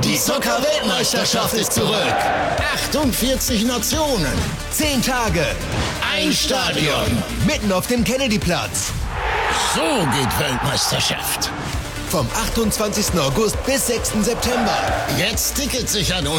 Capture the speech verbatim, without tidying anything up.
Die Zucker-Weltmeisterschaft ist zurück. achtundvierzig Nationen. Zehn Tage. Ein Stadion. Mitten auf dem Kennedyplatz. So geht Weltmeisterschaft. Vom achtundzwanzigsten August bis sechsten September. Jetzt Tickets sichern